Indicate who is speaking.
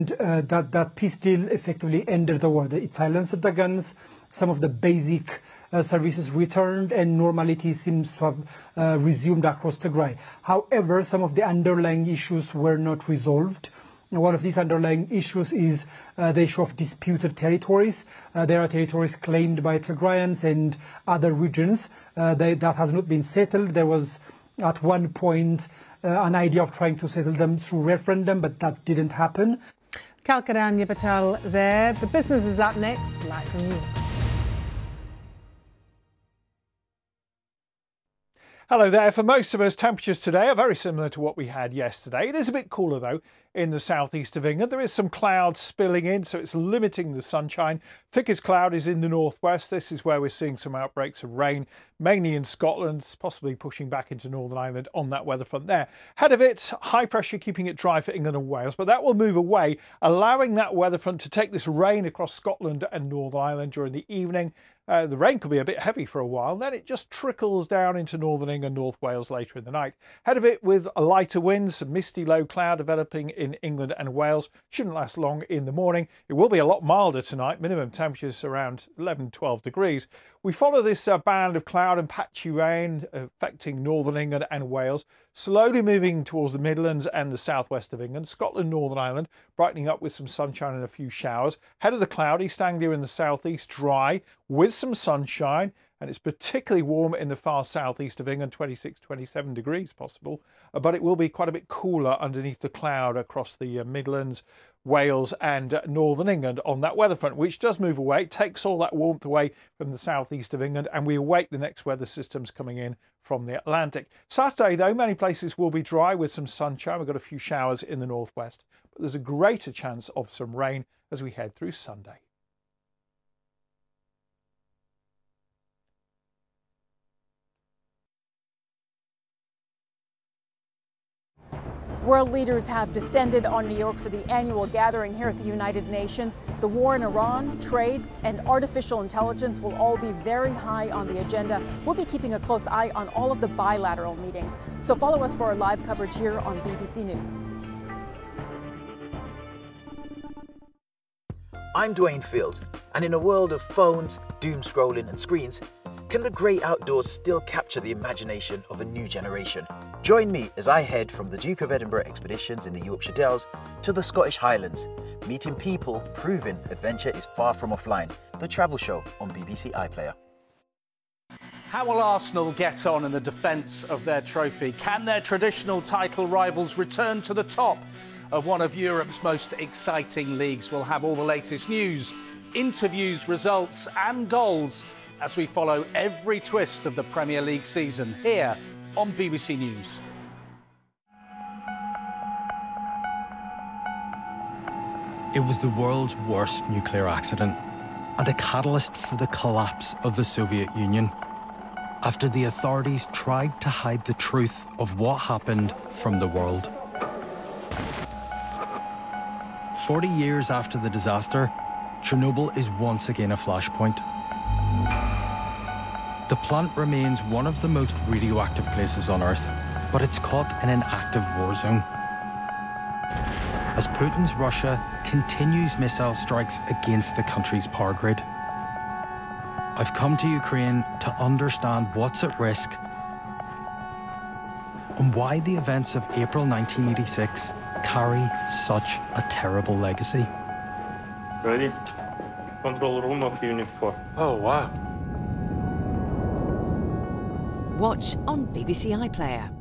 Speaker 1: That peace deal effectively ended the war. It silenced the guns, some of the basic services returned, and normality seems to have resumed across Tigray. However, some of the underlying issues were not resolved. One of these underlying issues is the issue of disputed territories. There are territories claimed by Tigrayans and other regions that has not been settled. There was at one point an idea of trying to settle them through referendum, but that didn't happen.
Speaker 2: Kalkaranya Patel there. The business is up next, live from New York.
Speaker 3: Hello there. For most of us, temperatures today are very similar to what we had yesterday. It is a bit cooler, though, in the southeast of England. There is some cloud spilling in, so it's limiting the sunshine. Thickest cloud is in the northwest. This is where we're seeing some outbreaks of rain, mainly in Scotland, possibly pushing back into Northern Ireland on that weather front there. Ahead of it, high pressure keeping it dry for England and Wales, but that will move away, allowing that weather front to take this rain across Scotland and Northern Ireland during the evening. The rain could be a bit heavy for a while, then it just trickles down into Northern England, North Wales later in the night. Ahead of it with a lighter wind, some misty low cloud developing in England and Wales. Shouldn't last long in the morning. It will be a lot milder tonight, minimum temperatures around 11-12 degrees. We follow this band of cloud and patchy rain affecting Northern England and Wales, slowly moving towards the Midlands and the southwest of England. Scotland, Northern Ireland, brightening up with some sunshine and a few showers. Head of the cloud, East Anglia in the southeast, dry with some sunshine, and it's particularly warm in the far southeast of England, 26-27 degrees possible, but it will be quite a bit cooler underneath the cloud across the Midlands, Wales and Northern England on that weather front, which does move away. It takes all that warmth away from the southeast of England, and we await the next weather systems coming in from the Atlantic. Saturday, though, many places will be dry with some sunshine. We've got a few showers in the northwest, but there's a greater chance of some rain as we head through Sunday.
Speaker 4: World leaders have descended on New York for the annual gathering here at the United Nations. The war in Iran, trade, and artificial intelligence will all be very high on the agenda. We'll be keeping a close eye on all of the bilateral meetings. So follow us for our live coverage here on BBC News.
Speaker 5: I'm Dwayne Fields, and in a world of phones, doom scrolling and screens, can the great outdoors still capture the imagination of a new generation? Join me as I head from the Duke of Edinburgh expeditions in the Yorkshire Dales to the Scottish Highlands, meeting people proving adventure is far from offline. The travel show on BBC iPlayer.
Speaker 6: How will Arsenal get on in the defence of their trophy? Can their traditional title rivals return to the top of one of Europe's most exciting leagues? We'll have all the latest news, interviews, results and goals as we follow every twist of the Premier League season here on BBC News.
Speaker 7: It was the world's worst nuclear accident and a catalyst for the collapse of the Soviet Union after the authorities tried to hide the truth of what happened from the world. 40 years after the disaster, Chernobyl is once again a flashpoint. The plant remains one of the most radioactive places on Earth, but it's caught in an active war zone. As Putin's Russia continues missile strikes against the country's power grid. I've come to Ukraine to understand what's at risk and why the events of April 1986 carry such a terrible legacy.
Speaker 8: Ready? Control room of Unit 4. Oh, wow.
Speaker 9: Watch on BBC iPlayer.